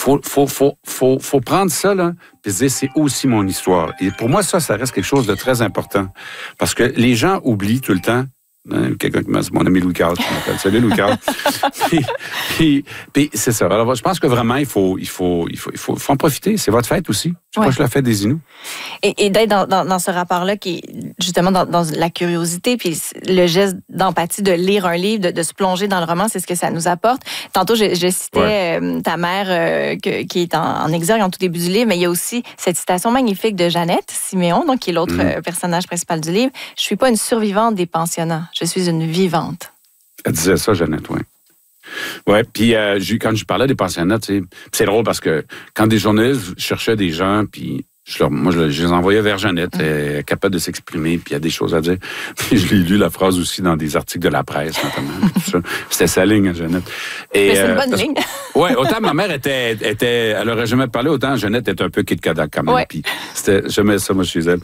faut prendre ça, là, puis se dire, c'est aussi mon histoire. Et pour moi, ça reste quelque chose de très important. Parce que les gens oublient tout le temps. Quelqu'un qui m'a dit, mon ami Louis-Carl, qui m'appelle. Salut, Louis-Carl. puis c'est ça. Alors, je pense que vraiment, il faut en profiter. C'est votre fête aussi. C'est pas juste la fête des Inuits. Et d'être dans ce rapport-là qui est justement dans la curiosité, puis le geste d'empathie de lire un livre, de se plonger dans le roman, c'est ce que ça nous apporte. Tantôt, je citais ta mère qui est en exergue en tout début du livre, mais il y a aussi cette citation magnifique de Jeannette Siméon, donc qui est l'autre personnage principal du livre. « Je suis pas une survivante des pensionnats. Je suis une vivante. » Elle disait ça, Jeannette, oui. Oui, puis quand je parlais des pensionnats, c'est drôle parce que quand des journalistes cherchaient des gens, puis je les envoyais vers Jeannette, elle est capable de s'exprimer, puis il y a des choses à dire. Puis je l'ai lu la phrase aussi dans des articles de la presse, notamment. Tout ça. C'était sa ligne, hein, Jeannette. Mais c'est une bonne ligne. Oui, autant ma mère elle aurait jamais parlé, autant Jeannette était un peu Kit Kodak quand même. Puis j'aimais ça, moi, chez elle.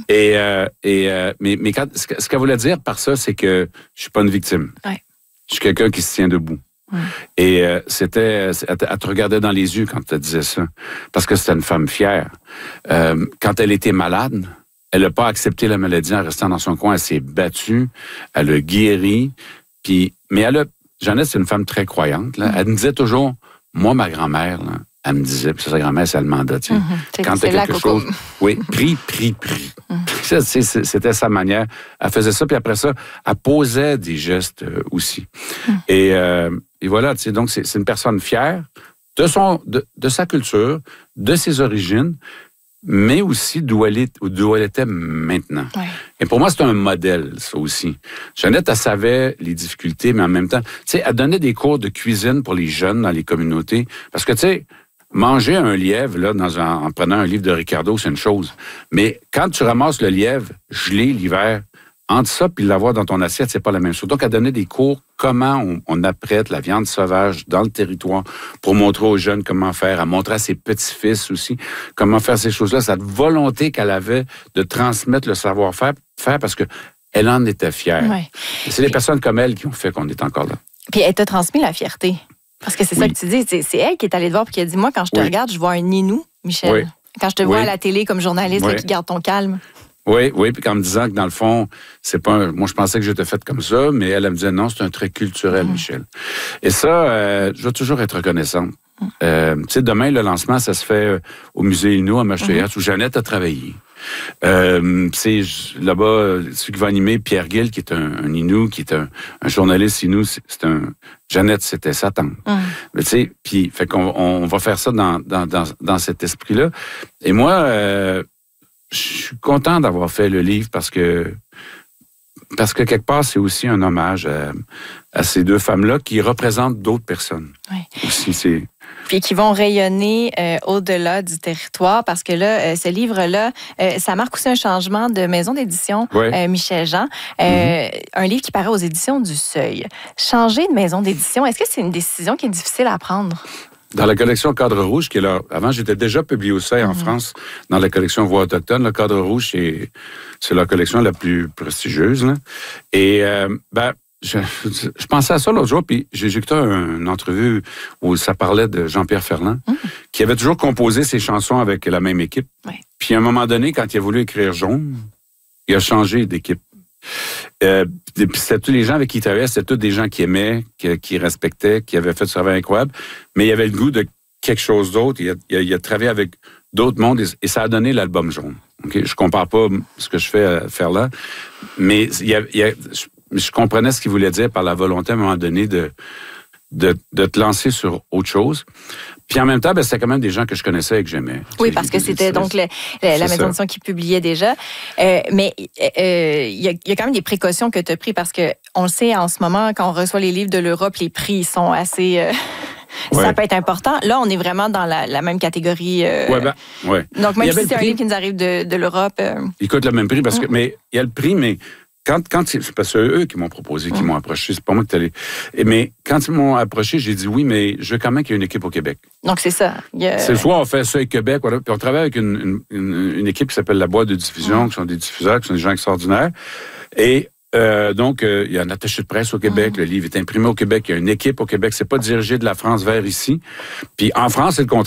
Mais ce qu'elle voulait dire par ça, c'est que je suis pas une victime. Ouais. Je suis quelqu'un qui se tient debout. Et elle te regardait dans les yeux quand elle disait ça. Parce que c'était une femme fière. Quand elle était malade, elle n'a pas accepté la maladie en restant dans son coin. Elle s'est battue. Elle a guéri. Mais Jeannette, c'est une femme très croyante. Là. Elle me disait toujours, moi, ma grand-mère, là, elle me disait, puis sa grand-mère, c'est Allemanda, tu sais. Quand t'as quelque chose, prie. C'était sa manière. Elle faisait ça, puis après ça, elle posait des gestes aussi. Et voilà, tu sais, donc c'est une personne fière de sa culture, de ses origines, mais aussi d'où elle était maintenant. Ouais. Et pour moi, c'est un modèle, ça aussi. Jeannette, elle savait les difficultés, mais en même temps, tu sais, elle donnait des cours de cuisine pour les jeunes dans les communautés. Parce que, tu sais, manger un lièvre, là, en prenant un livre de Ricardo, c'est une chose. Mais quand tu ramasses le lièvre gelé l'hiver, entre ça puis l'avoir dans ton assiette, c'est pas la même chose. Donc, elle donnait des cours comment on apprête la viande sauvage dans le territoire pour montrer aux jeunes comment faire, à montrer à ses petits-fils aussi comment faire ces choses-là. Cette volonté qu'elle avait de transmettre le savoir-faire parce que elle en était fière. Ouais. C'est les personnes comme elle qui ont fait qu'on est encore là. Puis elle t'a transmis la fierté. Parce que c'est ça que tu dis. C'est elle qui est allée te voir et qui a dit, moi, quand je te regarde, je vois un Inou, Michel. Quand je te vois à la télé comme journaliste là, qui garde ton calme. Oui, puis en me disant que dans le fond, c'est pas moi je pensais que j'étais faite comme ça, mais elle me disait non, c'est un trait culturel, Michel. Et ça, je vais toujours être reconnaissante. Tu sais, demain, le lancement, ça se fait au musée Innu à Maastricht, où Jeannette a travaillé. C'est là-bas, celui qui va animer, Pierre Gill, qui est un Innu, qui est un journaliste Innu, Jeannette, c'était sa tante. Mais tu sais, puis fait qu'on va faire ça dans cet esprit-là. Et moi, je suis content d'avoir fait le livre parce que quelque part, c'est aussi un hommage à ces deux femmes-là qui représentent d'autres personnes. Oui. Aussi, puis qui vont rayonner au-delà du territoire, parce que là, ce livre-là, ça marque aussi un changement de maison d'édition, Michel Jean. Un livre qui paraît aux éditions du Seuil. Changer de maison d'édition, est-ce que c'est une décision qui est difficile à prendre? Dans la collection Cadre Rouge, qui est là, avant, j'étais déjà publié au Seuil en France, dans la collection Voix autochtone. Le Cadre Rouge, c'est la collection la plus prestigieuse. Là. Et je pensais à ça l'autre jour, puis j'ai écouté une entrevue où ça parlait de Jean-Pierre Ferland, qui avait toujours composé ses chansons avec la même équipe. Puis à un moment donné, quand il a voulu écrire Jaune, il a changé d'équipe. Puis c'était tous les gens avec qui il travaillait, c'était tous des gens qui aimaient, qui respectaient, qui avaient fait du travail incroyable, mais il avait le goût de quelque chose d'autre. Il a travaillé avec d'autres mondes et ça a donné l'album Jaune. Okay? Je compare pas ce que je fais à faire là, mais je comprenais ce qu'il voulait dire par la volonté à un moment donné de te lancer sur autre chose. Puis en même temps, c'était quand même des gens que je connaissais et que j'aimais. Oui, parce que c'était donc la maison d'édition qui publiait déjà. Mais il y a quand même des précautions que tu as prises parce qu'on le sait en ce moment, quand on reçoit les livres de l'Europe, les prix sont assez... Ça peut être important. Là, on est vraiment dans la même catégorie. Donc, même si c'est un livre qui nous arrive de l'Europe... Il coûte le même prix, parce que mais il y a le prix, mais... Quand c'est parce que eux qui m'ont proposé, qui m'ont approché, c'est pas moi qui t'allais. Mais quand ils m'ont approché, j'ai dit oui, mais je veux quand même qu'il y ait une équipe au Québec. Donc c'est ça. C'est soit on fait ça avec Québec, voilà, puis on travaille avec une équipe qui s'appelle la Boîte de diffusion, qui sont des diffuseurs, qui sont des gens extraordinaires. Et donc il y a un attaché de presse au Québec, le livre est imprimé au Québec, il y a une équipe au Québec, c'est pas dirigé de la France vers ici. Puis en France, c'est le contraire.